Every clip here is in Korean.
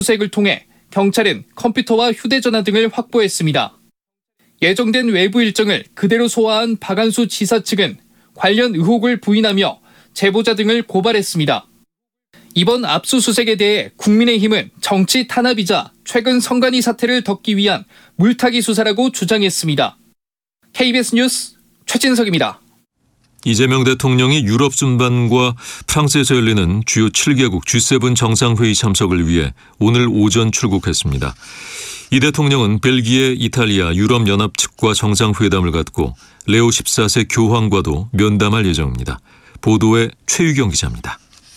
압수수색을 통해 경찰은 컴퓨터와 휴대전화 등을 확보했습니다. 예정된 외부 일정을 그대로 소화한 박안수 지사 측은 관련 의혹을 부인하며 제보자 등을 고발했습니다. 이번 압수수색에 대해 국민의힘은 정치 탄압이자 최근 성관이 사태를 덮기 위한 물타기 수사라고 주장했습니다. KBS 뉴스 최진석입니다. 이재명 대통령이 유럽 순방과 프랑스에서 열리는 주요 7개국 G7 정상회의 참석을 위해 오늘 오전 출국했습니다. 이 대통령은 벨기에, 이탈리아, 유럽연합 측과 정상회담을 갖고 레오 14세 교황과도 면담할 예정입니다. 보도에 최유경 기자입니다.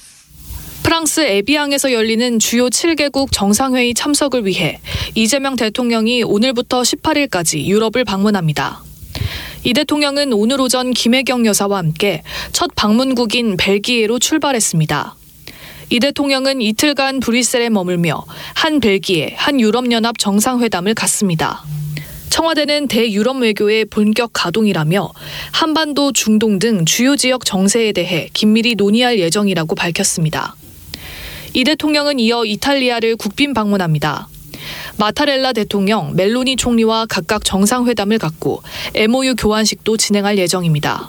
프랑스 에비앙에서 열리는 주요 7개국 정상회의 참석을 위해 이재명 대통령이 오늘부터 18일까지 유럽을 방문합니다. 이 대통령은 오늘 오전 김혜경 여사와 함께 첫 방문국인 벨기에로 출발했습니다. 이 대통령은 이틀간 브뤼셀에 머물며 한 벨기에, 한 유럽연합 정상회담을 갖습니다. 청와대는 대유럽 외교의 본격 가동이라며 한반도, 중동 등 주요 지역 정세에 대해 긴밀히 논의할 예정이라고 밝혔습니다. 이 대통령은 이어 이탈리아를 국빈 방문합니다. 마타렐라 대통령, 멜로니 총리와 각각 정상회담을 갖고 MOU 교환식도 진행할 예정입니다.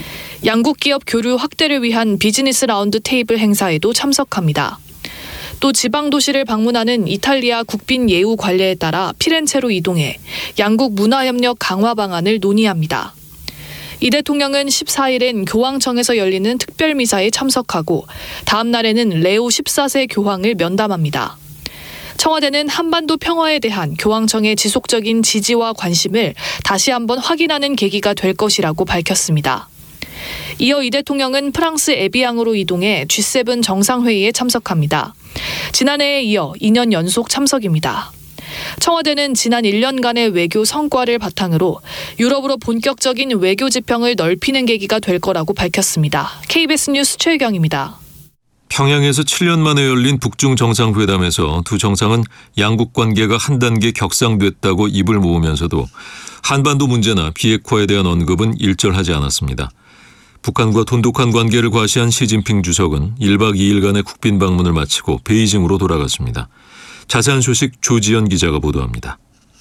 양국 기업 교류 확대를 위한 비즈니스 라운드 테이블 행사에도 참석합니다. 또 지방 도시를 방문하는 이탈리아 국빈 예우 관례에 따라 피렌체로 이동해 양국 문화협력 강화 방안을 논의합니다. 이 대통령은 14일엔 교황청에서 열리는 특별미사에 참석하고 다음 날에는 레오 14세 교황을 면담합니다. 청와대는 한반도 평화에 대한 교황청의 지속적인 지지와 관심을 다시 한번 확인하는 계기가 될 것이라고 밝혔습니다. 이어 이 대통령은 프랑스 에비앙으로 이동해 G7 정상회의에 참석합니다. 지난해에 이어 2년 연속 참석입니다. 청와대는 지난 1년간의 외교 성과를 바탕으로 유럽으로 본격적인 외교 지평을 넓히는 계기가 될 거라고 밝혔습니다. KBS 뉴스 최유경입니다. 평양에서 7년 만에 열린 북중 정상회담에서 두 정상은 양국 관계가 한 단계 격상됐다고 입을 모으면서도 한반도 문제나 비핵화에 대한 언급은 일절하지 않았습니다. 북한과 돈독한 관계를 과시한 시진핑 주석은 1박 2일간의 국빈 방문을 마치고 베이징으로 돌아갔습니다. 자세한 소식 조지연 기자가 보도합니다.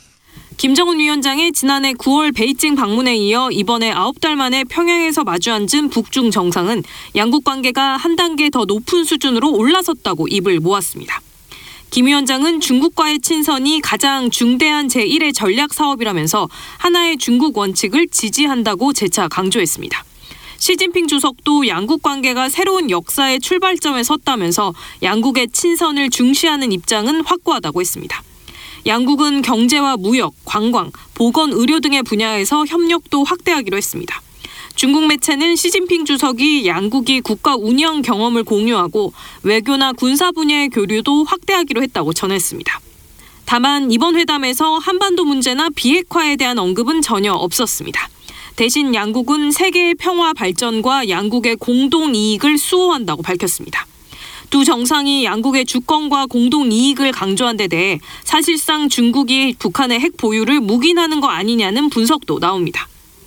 김정은 위원장의 지난해 9월 베이징 방문에 이어 이번에 9달 만에 평양에서 마주 앉은 북중 정상은 양국 관계가 한 단계 더 높은 수준으로 올라섰다고 입을 모았습니다. 김 위원장은 중국과의 친선이 가장 중대한 제1의 전략 사업이라면서 하나의 중국 원칙을 지지한다고 재차 강조했습니다. 시진핑 주석도 양국 관계가 새로운 역사의 출발점에 섰다면서 양국의 친선을 중시하는 입장은 확고하다고 했습니다. 양국은 경제와 무역, 관광, 보건, 의료 등의 분야에서 협력도 확대하기로 했습니다. 중국 매체는 시진핑 주석이 양국이 국가 운영 경험을 공유하고 외교나 군사 분야의 교류도 확대하기로 했다고 전했습니다. 다만 이번 회담에서 한반도 문제나 비핵화에 대한 언급은 전혀 없었습니다. 대신 양국은 세계의 평화 발전과 양국의 공동 이익을 수호한다고 밝혔습니다. 두 정상이 양국의 주권과 공동 이익을 강조한 데 대해 사실상 중국이 북한의 핵 보유를 묵인하는 거 아니냐는 분석도 나옵니다.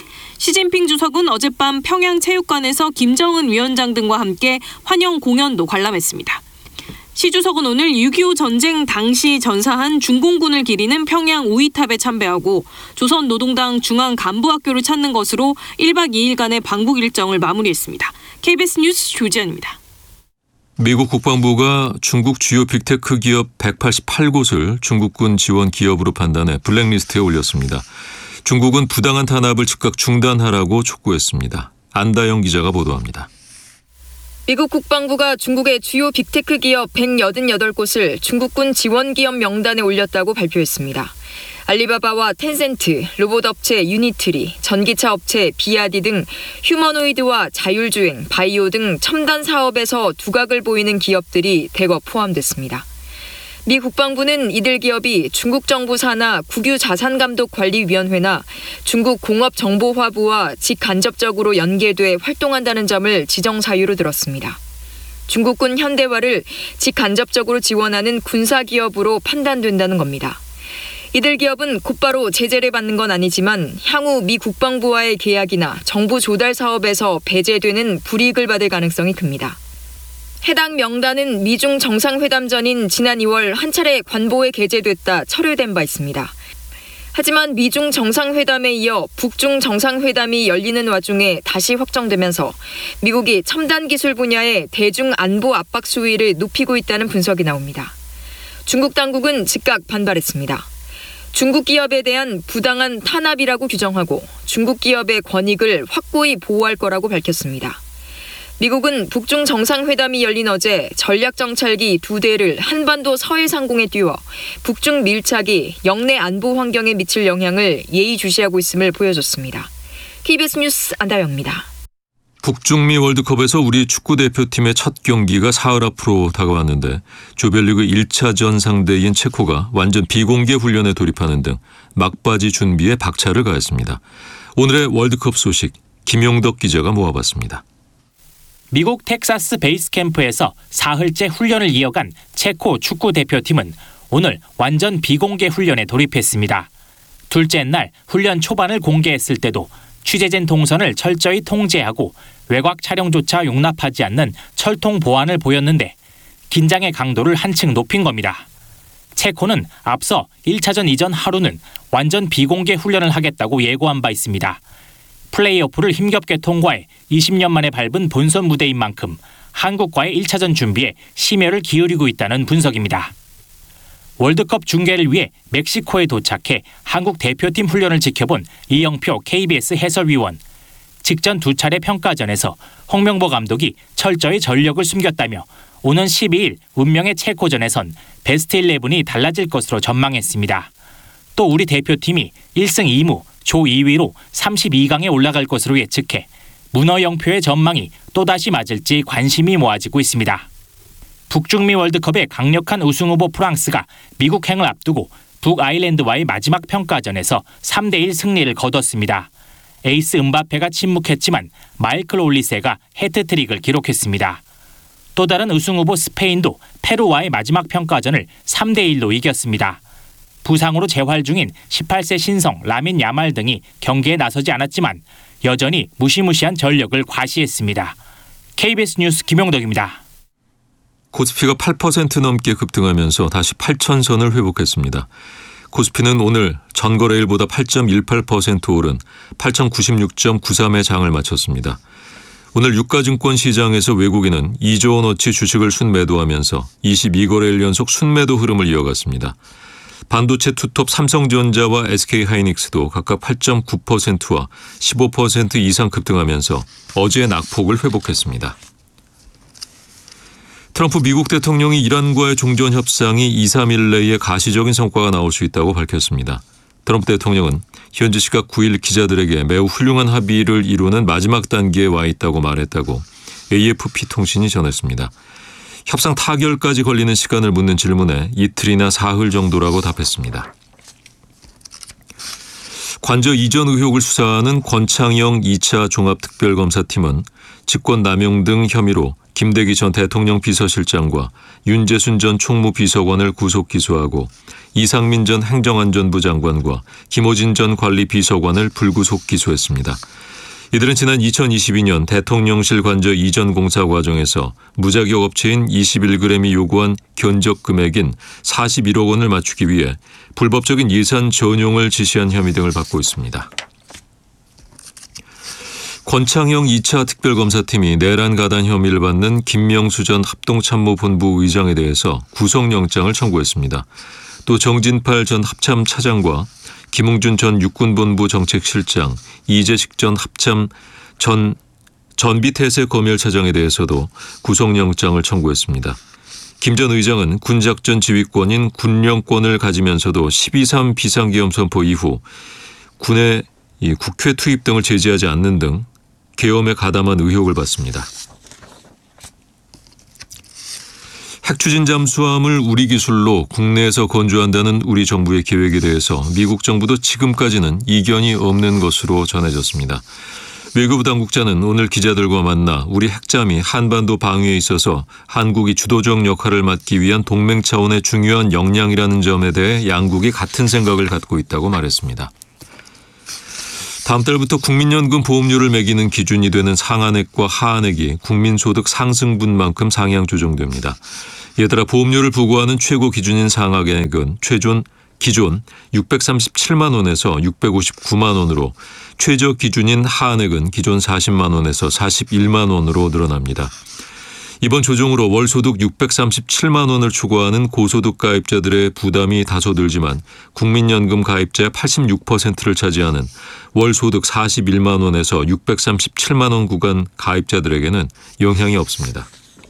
시진핑 주석은 어젯밤 평양체육관에서 김정은 위원장 등과 함께 환영 공연도 관람했습니다. 시 주석은 오늘 6.25 전쟁 당시 전사한 중공군을 기리는 평양 우이탑에 참배하고 조선노동당 중앙간부학교를 찾는 것으로 1박 2일간의 방북 일정을 마무리했습니다. KBS 뉴스 조지연입니다. 미국 국방부가 중국 주요 빅테크 기업 188곳을 중국군 지원 기업으로 판단해 블랙리스트에 올렸습니다. 중국은 부당한 탄압을 즉각 중단하라고 촉구했습니다. 안다영 기자가 보도합니다. 미국 국방부가 중국의 주요 빅테크 기업 188곳을 중국군 지원 기업 명단에 올렸다고 발표했습니다. 알리바바와 텐센트, 로봇 업체 유니트리, 전기차 업체 비아디 등 휴머노이드와 자율주행, 바이오 등 첨단 사업에서 두각을 보이는 기업들이 대거 포함됐습니다. 미 국방부는 이들 기업이 중국 정부 산하 국유자산감독관리위원회나 중국 공업정보화부와 직간접적으로 연계돼 활동한다는 점을 지정 사유로 들었습니다. 중국군 현대화를 직간접적으로 지원하는 군사기업으로 판단된다는 겁니다. 이들 기업은 곧바로 제재를 받는 건 아니지만 향후 미 국방부와의 계약이나 정부 조달 사업에서 배제되는 불이익을 받을 가능성이 큽니다. 해당 명단은 미중 정상회담 전인 지난 2월 한 차례 관보에 게재됐다 철회된 바 있습니다. 하지만 미중 정상회담에 이어 북중 정상회담이 열리는 와중에 다시 확정되면서 미국이 첨단 기술 분야의 대중 안보 압박 수위를 높이고 있다는 분석이 나옵니다. 중국 당국은 즉각 반발했습니다. 중국 기업에 대한 부당한 탄압이라고 규정하고 중국 기업의 권익을 확고히 보호할 거라고 밝혔습니다. 미국은 북중 정상회담이 열린 어제 전략정찰기 2대를 한반도 서해상공에 띄워 북중 밀착이 영내 안보 환경에 미칠 영향을 예의주시하고 있음을 보여줬습니다. KBS 뉴스 안다영입니다. 북중미 월드컵에서 우리 축구대표팀의 첫 경기가 사흘 앞으로 다가왔는데 조별리그 1차전 상대인 체코가 완전 비공개 훈련에 돌입하는 등 막바지 준비에 박차를 가했습니다. 오늘의 월드컵 소식 김용덕 기자가 모아봤습니다. 미국 텍사스 베이스 캠프에서 사흘째 훈련을 이어간 체코 축구 대표팀은 오늘 완전 비공개 훈련에 돌입했습니다. 둘째 날 훈련 초반을 공개했을 때도 취재진 동선을 철저히 통제하고 외곽 촬영조차 용납하지 않는 철통 보안을 보였는데 긴장의 강도를 한층 높인 겁니다. 체코는 앞서 1차전 이전 하루는 완전 비공개 훈련을 하겠다고 예고한 바 있습니다. 플레이오프를 힘겹게 통과해 20년 만에 밟은 본선 무대인 만큼 한국과의 1차전 준비에 심혈을 기울이고 있다는 분석입니다. 월드컵 중계를 위해 멕시코에 도착해 한국 대표팀 훈련을 지켜본 이영표 KBS 해설위원. 직전 2차례 평가전에서 홍명보 감독이 철저히 전력을 숨겼다며 오는 12일 운명의 체코전에선 베스트 11이 달라질 것으로 전망했습니다. 또 우리 대표팀이 1승 2무 조 2위로 32강에 올라갈 것으로 예측해 문어영표의 전망이 또다시 맞을지 관심이 모아지고 있습니다. 북중미 월드컵의 강력한 우승 후보 프랑스가 미국행을 앞두고 북아일랜드와의 마지막 평가전에서 3대1 승리를 거뒀습니다. 에이스 음바페가 침묵했지만 마이클 올리세가 해트트릭을 기록했습니다. 또 다른 우승 후보 스페인도 페루와의 마지막 평가전을 3대1로 이겼습니다. 부상으로 재활 중인 18세 신성 라민 야말 등이 경기에 나서지 않았지만 여전히 무시무시한 전력을 과시했습니다. KBS 뉴스 김용덕입니다. 코스피가 8% 넘게 급등하면서 다시 8,000선을 회복했습니다. 코스피는 오늘 전거래일보다 8.18% 오른 8,096.93의 장을 마쳤습니다. 오늘 유가증권 시장에서 외국인은 2조 원어치 주식을 순매도하면서 22거래일 연속 순매도 흐름을 이어갔습니다. 반도체 투톱 삼성전자와 SK하이닉스도 각각 8.9%와 15% 이상 급등하면서 어제의 낙폭을 회복했습니다. 트럼프 미국 대통령이 이란과의 종전 협상이 2, 3일 내에 가시적인 성과가 나올 수 있다고 밝혔습니다. 트럼프 대통령은 현지 시각 9일 기자들에게 매우 훌륭한 합의를 이루는 마지막 단계에 와 있다고 말했다고 AFP 통신이 전했습니다. 협상 타결까지 걸리는 시간을 묻는 질문에 이틀이나 사흘 정도라고 답했습니다. 관저 이전 의혹을 수사하는 권창영 2차 종합특별검사팀은 직권남용 등 혐의로 김대기 전 대통령 비서실장과 윤재순 전 총무비서관을 구속 기소하고 이상민 전 행정안전부 장관과 김호진 전 관리비서관을 불구속 기소했습니다. 이들은 지난 2022년 대통령실 관저 이전 공사 과정에서 무자격 업체인 21g이 요구한 견적 금액인 41억 원을 맞추기 위해 불법적인 예산 전용을 지시한 혐의 등을 받고 있습니다. 권창영 2차 특별검사팀이 내란 가단 혐의를 받는 김명수 전 합동참모본부 의장에 대해서 구속영장을 청구했습니다. 또 정진팔 전 합참차장과 김웅준 전 육군본부 정책실장, 이재식 전 합참 전비태세 검열차장에 대해서도 구속영장을 청구했습니다. 김 전 의장은 군작전 지휘권인 군령권을 가지면서도 12.3 비상계엄 선포 이후 군의 국회 투입 등을 제지하지 않는 등 계엄에 가담한 의혹을 받습니다. 핵추진 잠수함을 우리 기술로 국내에서 건조한다는 우리 정부의 계획에 대해서 미국 정부도 지금까지는 이견이 없는 것으로 전해졌습니다. 외교부 당국자는 오늘 기자들과 만나 우리 핵잠이 한반도 방위에 있어서 한국이 주도적 역할을 맡기 위한 동맹 차원의 중요한 역량이라는 점에 대해 양국이 같은 생각을 갖고 있다고 말했습니다. 다음 달부터 국민연금 보험료를 매기는 기준이 되는 상한액과 하한액이 국민소득 상승분만큼 상향 조정됩니다. 이에 따라 보험료를 부과하는 최고 기준인 상한액은 기존 637만 원에서 659만 원으로, 최저 기준인 하한액은 기존 40만 원에서 41만 원으로 늘어납니다. 이번 조정으로 월소득 637만 원을 초과하는 고소득 가입자들의 부담이 다소 늘지만 국민연금 가입자의 86%를 차지하는 월소득 41만 원에서 637만 원 구간 가입자들에게는 영향이 없습니다.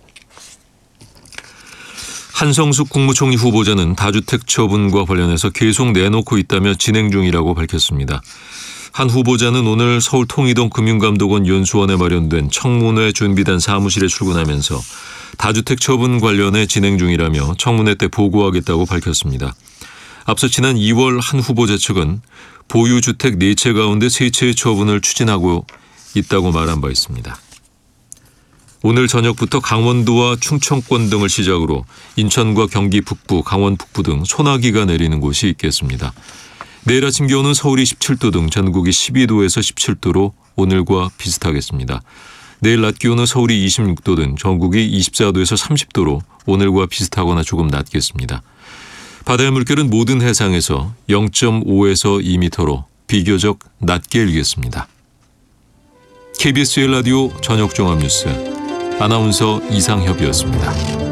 한성숙 국무총리 후보자는 다주택 처분과 관련해서 계속 내놓고 있다며 진행 중이라고 밝혔습니다. 한 후보자는 오늘 서울 통이동 금융감독원 연수원에 마련된 청문회 준비단 사무실에 출근하면서 다주택 처분 관련해 진행 중이라며 청문회 때 보고하겠다고 밝혔습니다. 앞서 지난 2월 한 후보자 측은 보유주택 4채 가운데 3채의 처분을 추진하고 있다고 말한 바 있습니다. 오늘 저녁부터 강원도와 충청권 등을 시작으로 인천과 경기 북부, 강원 북부 등 소나기가 내리는 곳이 있겠습니다. 내일 아침 기온은 서울이 17도 등 전국이 12도에서 17도로 오늘과 비슷하겠습니다. 내일 낮 기온은 서울이 26도 등 전국이 24도에서 30도로 오늘과 비슷하거나 조금 낮겠습니다. 바다의 물결은 모든 해상에서 0.5에서 2m로 비교적 낮게 일겠습니다. KBS 1라디오 저녁종합뉴스 아나운서 이상협이었습니다.